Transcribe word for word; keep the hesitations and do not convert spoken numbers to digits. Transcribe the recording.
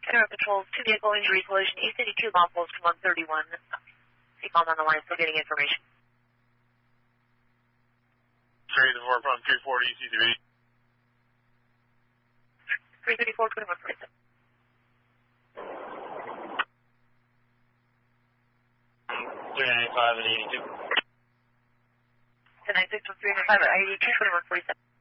Air Patrol, two vehicle injury collision, East eighty-two, bomb post one thirty-one. Seagull on the line, still getting information. Trade the four from three forty, C C B. three thirty-four, twenty-one forty-seven. three ninety-five and eighty-two. ten ninety-six from three ninety-five at eighty-two, twenty-one forty-seven.